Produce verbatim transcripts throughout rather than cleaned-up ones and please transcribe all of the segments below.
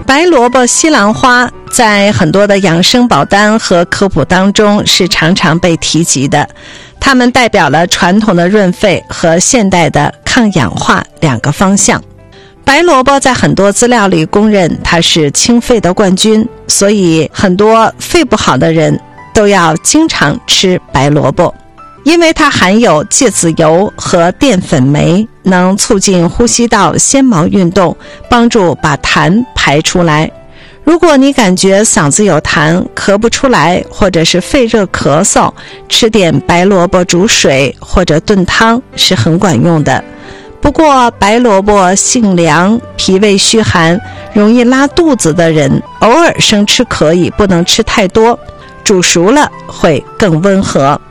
白萝卜、西兰花在很多的养生保单和科普当中是常常被提及的，它们代表了传统的润肺和现代的抗氧化两个方向。白萝卜在很多资料里公认它是清肺的冠军，所以很多肺不好的人都要经常吃白萝卜，因为它含有芥子油和淀粉酶，能促进呼吸道纤毛运动，帮助把痰排出来。如果你感觉嗓子有痰，咳不出来，或者是肺热咳嗽，吃点白萝卜煮水或者炖汤是很管用的。不过白萝卜性凉，脾胃虚寒，容易拉肚子的人偶尔生吃可以，不能吃太多，煮熟了会更温和。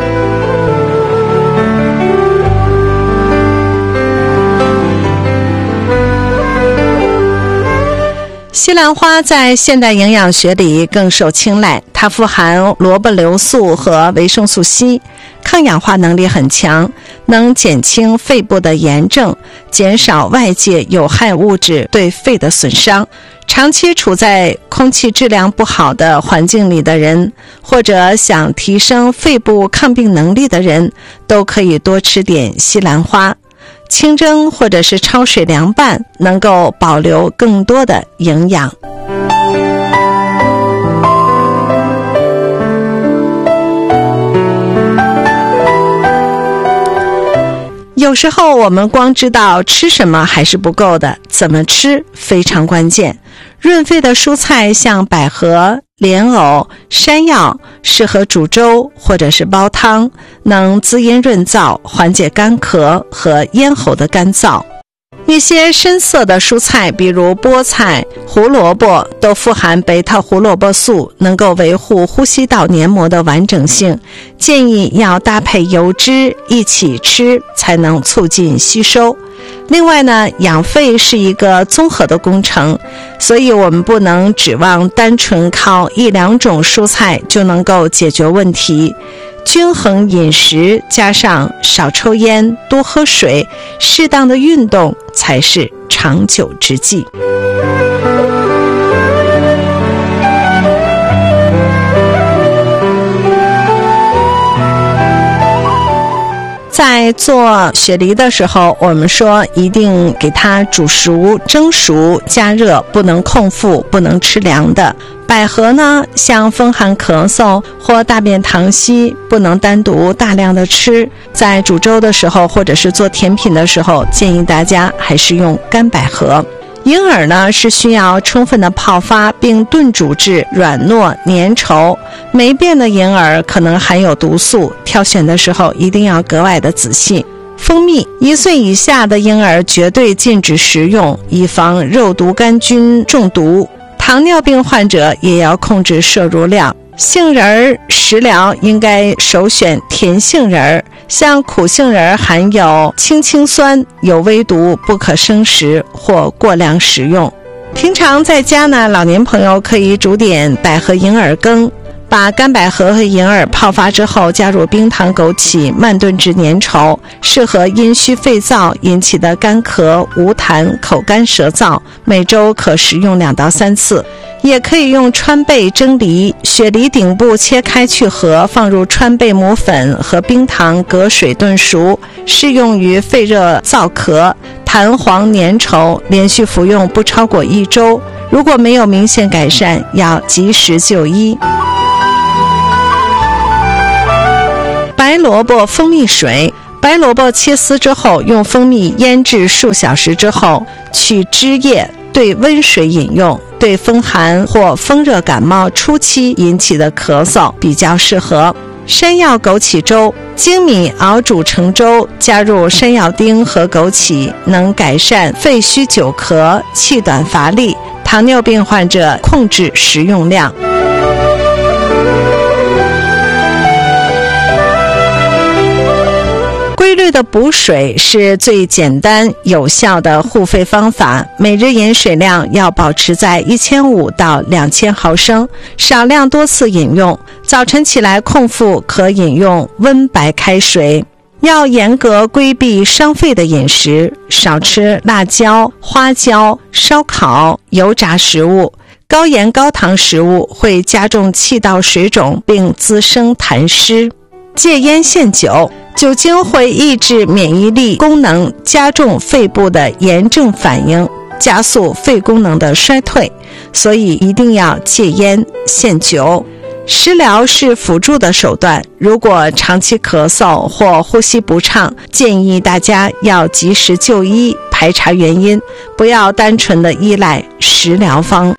西兰花在现代营养学里更受青睐，它富含萝卜硫素和维生素 C， 抗氧化能力很强，能减轻肺部的炎症，减少外界有害物质对肺的损伤。长期处在空气质量不好的环境里的人，或者想提升肺部抗病能力的人，都可以多吃点西兰花。清蒸或者是焯水凉拌，能够保留更多的营养。有时候我们光知道吃什么还是不够的，怎么吃非常关键。润肺的蔬菜像百合、莲藕、山药，适合煮粥或者是煲汤，能滋阴润燥，缓解干咳和咽喉的干燥。一些深色的蔬菜，比如菠菜、胡萝卜，都富含贝塔胡萝卜素，能够维护呼吸道黏膜的完整性。建议要搭配油脂一起吃，才能促进吸收。另外呢，养肺是一个综合的工程，所以我们不能指望单纯靠一两种蔬菜就能够解决问题。均衡饮食加上少抽烟、多喝水、适当的运动才是长久之计。在做雪梨的时候，我们说一定给它煮熟、蒸熟、加热，不能空腹，不能吃凉的。百合呢，像风寒咳嗽或大便溏稀，不能单独大量的吃。在煮粥的时候，或者是做甜品的时候，建议大家还是用干百合。银耳呢，是需要充分的泡发并炖煮至软糯粘稠，霉变的银耳可能含有毒素，挑选的时候一定要格外的仔细。蜂蜜，一岁以下的婴儿绝对禁止食用，以防肉毒杆菌中毒。糖尿病患者也要控制摄入量。杏仁儿食疗应该首选甜杏仁儿，像苦杏仁儿含有氢氰酸，有微毒，不可生食或过量食用。平常在家呢，老年朋友可以煮点百合银耳羹，把干百合和银耳泡发之后，加入冰糖枸杞，慢炖至粘稠，适合阴虚肺燥引起的干咳、无痰、口干舌燥，每周可食用两到三次。也可以用川贝蒸梨，雪梨顶部切开去核，放入川贝母粉和冰糖隔水炖熟，适用于肺热燥咳，痰黄粘稠，连续服用不超过一周。如果没有明显改善，要及时就医。白萝卜蜂蜜水，白萝卜切丝之后，用蜂蜜腌制数小时之后，取汁液，兑温水饮用，对风寒或风热感冒初期引起的咳嗽比较适合。山药枸杞粥，粳米熬煮成粥，加入山药丁和枸杞，能改善肺虚久咳、气短乏力。糖尿病患者控制食用量。规律的补水是最简单有效的护肺方法，每日饮水量要保持在一千五到两千毫升，少量多次饮用。早晨起来空腹可饮用温白开水。 要严格规避伤肺的饮食，少吃辣椒、花椒、烧烤、油炸食物。高盐高糖食物会加重气道水肿并滋生痰湿。戒烟限酒，酒精会抑制免疫力功能，加重肺部的炎症反应，加速肺功能的衰退，所以一定要戒烟限酒。食疗是辅助的手段，如果长期咳嗽或呼吸不畅，建议大家要及时就医，排查原因，不要单纯的依赖食疗方。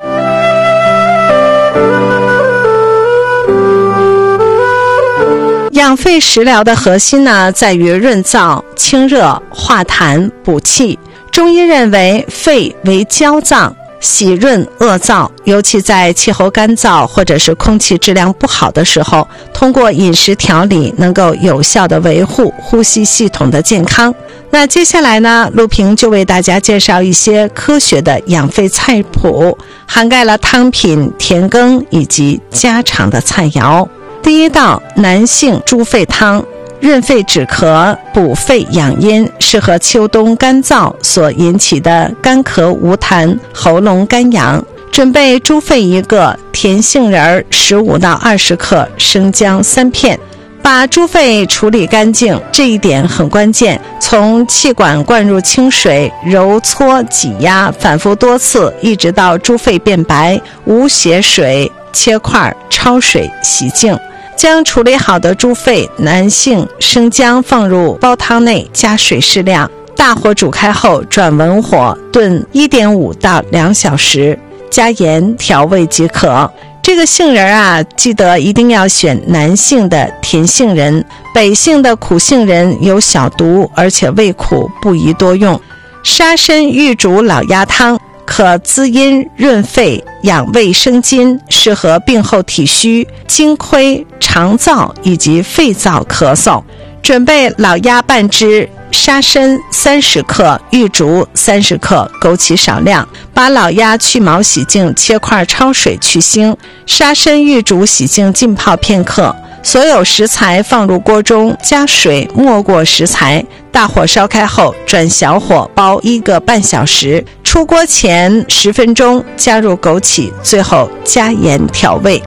养肺食疗的核心呢，在于润燥、清热、化痰、补气。中医认为肺为娇脏，喜润恶燥，尤其在气候干燥或者是空气质量不好的时候，通过饮食调理能够有效地维护呼吸系统的健康。那接下来呢，陆平就为大家介绍一些科学的养肺菜谱，涵盖了汤品、田羹以及家常的菜肴。第一道，男性猪肺汤，润肺止咳，补肺养阴，适合秋冬干燥所引起的干咳无痰、喉咙干痒。准备猪肺一个，甜杏仁十五到二十克，生姜三片。把猪肺处理干净，这一点很关键。从气管灌入清水，揉搓挤压，反复多次，一直到猪肺变白无血水，切块焯水洗净。将处理好的猪肺、南杏、生姜放入煲汤内，加水适量，大火煮开后转文火炖 一点五到两小时，加盐调味即可。这个杏仁啊，记得一定要选南杏的甜杏仁，北杏的苦杏仁有小毒，而且味苦，不宜多用。沙参玉竹老鸭汤可滋阴润肺、养胃生津，适合病后体虚、津亏、肠燥以及肺燥咳嗽。准备老鸭半只，沙参三十克，玉竹三十克，枸杞少量。把老鸭去毛洗净，切块焯水去腥。沙参、玉竹洗净浸泡片刻。所有食材放入锅中，加水没过食材，大火烧开后转小火煲一个半小时，出锅前十分钟加入枸杞，最后加盐调味。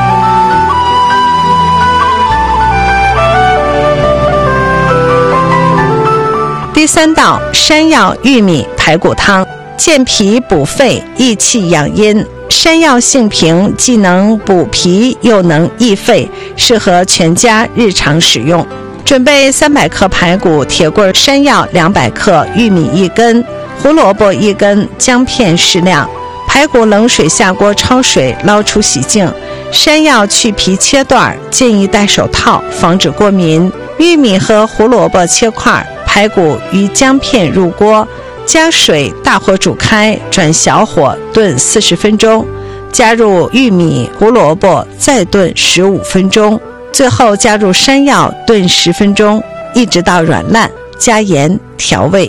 第三道，山药玉米排骨汤，健脾补肺，益气养阴。山药性平，既能补脾又能益肺，适合全家日常使用。准备三百克排骨、铁棍山药两百克、玉米一根、胡萝卜一根、姜片适量。排骨冷水下锅焯水，捞出洗净。山药去皮切段，建议戴手套，防止过敏。玉米和胡萝卜切块，排骨与姜片入锅，加水，大火煮开，转小火炖四十分钟，加入玉米、胡萝卜，再炖十五分钟，最后加入山药炖十分钟，一直到软烂，加盐调味。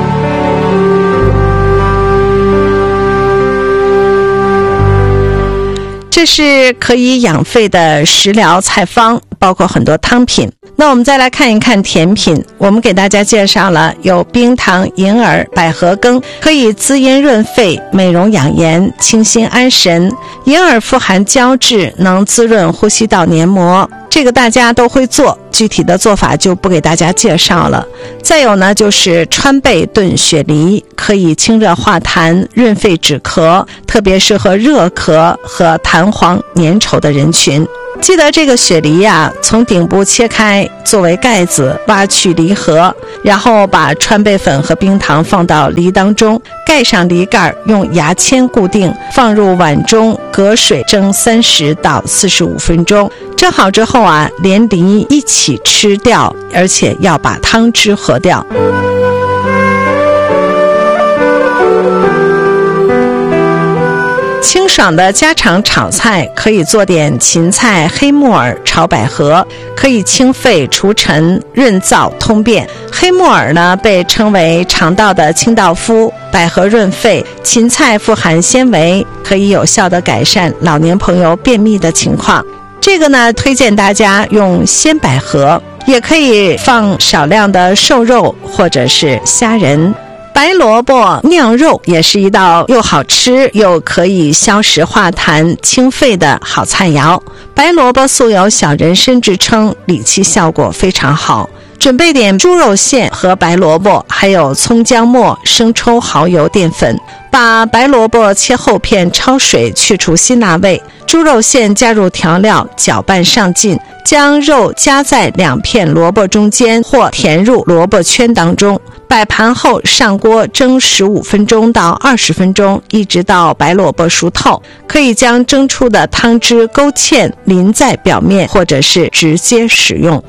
这是可以养肺的食疗菜方，包括很多汤品。那我们再来看一看甜品，我们给大家介绍了有冰糖银耳、百合羹，可以滋阴润肺、美容养颜、清心安神。银耳富含胶质，能滋润呼吸道黏膜，这个大家都会做，具体的做法就不给大家介绍了。再有呢，就是川贝炖雪梨，可以清热化痰、润肺止咳，特别适合热咳和痰黄粘稠的人群。记得这个雪梨呀、啊，从顶部切开作为盖子，挖去梨核，然后把川贝粉和冰糖放到梨当中，盖上梨盖，用牙签固定，放入碗中，隔水蒸三十到四十五分钟。蒸好之后啊，连梨一起吃掉，而且要把汤汁喝掉。清爽的家常炒菜，可以做点芹菜、黑木耳炒百合，可以清肺除尘、润燥通便。黑木耳呢，被称为肠道的清道夫，百合润肺，芹菜富含纤维，可以有效地改善老年朋友便秘的情况。这个呢，推荐大家用鲜百合， 也可以放少量的瘦肉或者是虾仁。白萝卜酿肉也是一道又好吃又可以消食化痰清肺的好菜肴。白萝卜素有小人参之称，理气效果非常好。准备点猪肉馅和白萝卜，还有葱姜末、生抽、蚝油、淀粉。把白萝卜切厚片，焯水去除辛辣味。猪肉馅加入调料，搅拌上劲，将肉夹在两片萝卜中间或填入萝卜圈当中。摆盘后上锅蒸十五分钟到二十分钟，一直到白萝卜熟透。可以将蒸出的汤汁勾芡淋在表面，或者是直接食用。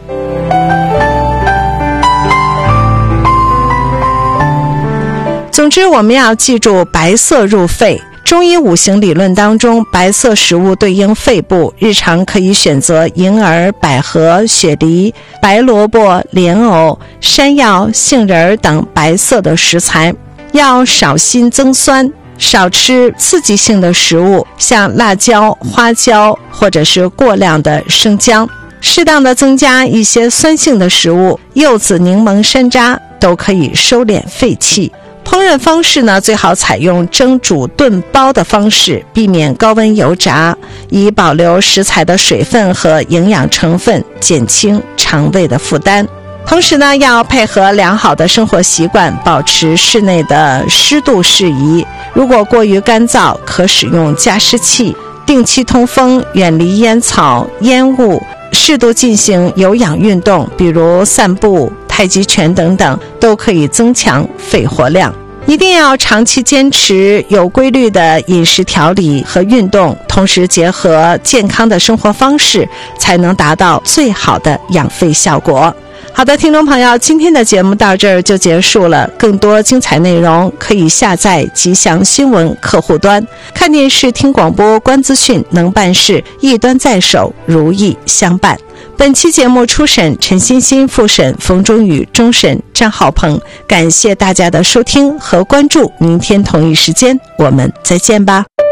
总之，我们要记住白色入肺。中医五行理论当中，白色食物对应肺部，日常可以选择银耳、百合、雪梨、白萝卜、莲藕、山药、杏仁等白色的食材。要少辛增酸，少吃刺激性的食物，像辣椒、花椒或者是过量的生姜。适当的增加一些酸性的食物，柚子、柠檬、山楂都可以收敛肺气。烹饪方式呢，最好采用蒸、煮、炖、煲的方式，避免高温油炸，以保留食材的水分和营养成分，减轻肠胃的负担。同时呢，要配合良好的生活习惯，保持室内的湿度适宜。如果过于干燥，可使用加湿器，定期通风，远离烟草、烟雾，适度进行有氧运动，比如散步、太极拳等等，都可以增强肺活量。一定要长期坚持有规律的饮食调理和运动，同时结合健康的生活方式，才能达到最好的养肺效果。好的，听众朋友，今天的节目到这儿就结束了。更多精彩内容可以下载吉祥新闻客户端，看电视、听广播、观资讯，能办事，一端在手，如意相伴。本期节目初审陈欣欣，复审冯中宇，终审张浩鹏。感谢大家的收听和关注，明天同一时间我们再见吧。